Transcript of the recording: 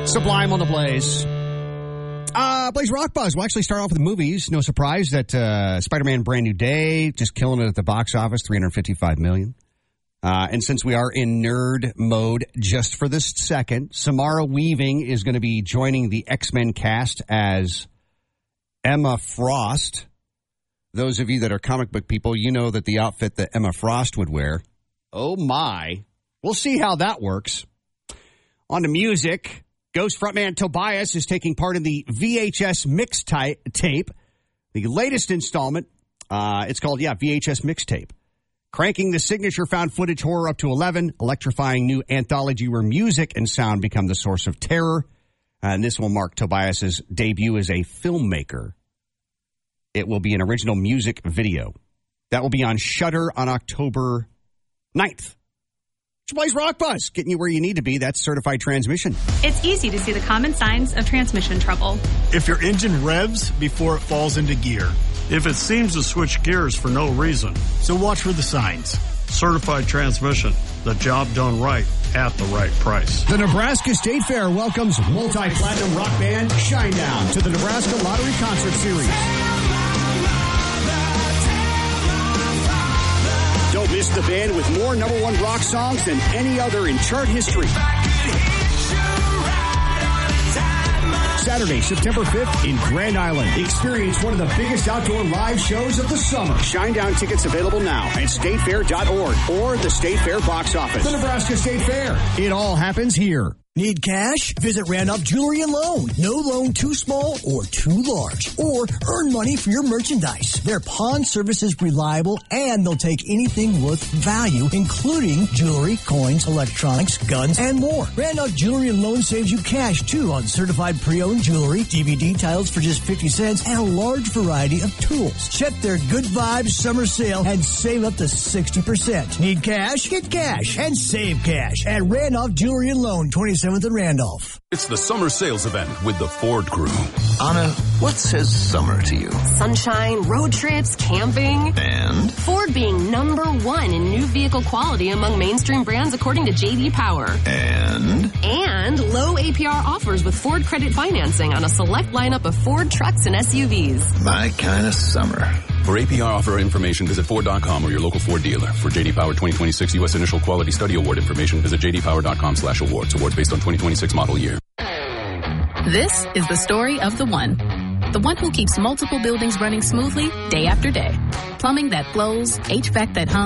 Sublime on the Blaze. Blaze Rock Buzz. We'll actually start off with the movies. No surprise that Spider-Man Brand New Day just killing it at the box office, $355 million. And since we are in nerd mode just for this second, Samara Weaving is going to be joining the X-Men cast as Emma Frost. Those of you that are comic book people, you know that the outfit that Emma Frost would wear. Oh, my. We'll see how that works. On to music. Ghost frontman Tobias is taking part in the VHS mixtape, the latest installment. It's called, VHS Mixtape. Cranking the signature found footage horror up to 11, electrifying new anthology where music and sound become the source of terror. And this will mark Tobias's debut as a filmmaker. It will be an original music video. That will be on Shudder on October 9th. Blaze Rock Buzz, getting you where you need to be. That's Certified Transmission. It's easy to see the common signs of transmission trouble. If your engine revs before it falls into gear. If it seems to switch gears for no reason. So watch for the signs. Certified Transmission, the job done right at the right price. The Nebraska State Fair welcomes multi-platinum rock band Shinedown to the Nebraska Lottery Concert Series. Don't miss the band with more number one rock songs than any other in chart history. Saturday, September 5th in Grand Island. Experience one of the biggest outdoor live shows of the summer. Shinedown tickets available now at statefair.org or the State Fair box office. The Nebraska State Fair. It all happens here. Need cash? Visit Randolph Jewelry and Loan. No loan too small or too large. Or earn money for your merchandise. Their pawn service is reliable and they'll take anything worth value, including jewelry, coins, electronics, guns, and more. Randolph Jewelry and Loan saves you cash, too, on certified pre-owned jewelry, DVD titles for just 50 cents, and a large variety of tools. Check their Good Vibes summer sale and save up to 60%. Need cash? Get cash and save cash at Randolph Jewelry and Loan, 27th and Randolph. It's the summer sales event with the Ford Crew. Anna, what says summer to you? Sunshine, road trips, camping. And? Ford being number one in new vehicle quality among mainstream brands according to J.D. Power. And? And low APR offers with Ford credit financing on a select lineup of Ford trucks and SUVs. My kind of summer. For APR offer information, visit Ford.com or your local Ford dealer. For J.D. Power 2026 U.S. Initial Quality Study Award information, visit jdpower.com/awards. Awards based on 2026 model year. This is the story of the one who keeps multiple buildings running smoothly day after day. Plumbing that flows, HVAC that hums.